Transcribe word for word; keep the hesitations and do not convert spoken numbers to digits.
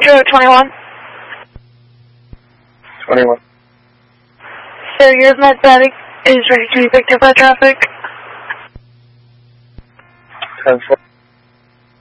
Metro twenty-one. twenty-one. Sir, your med static is ready to be picked up by traffic. ten four.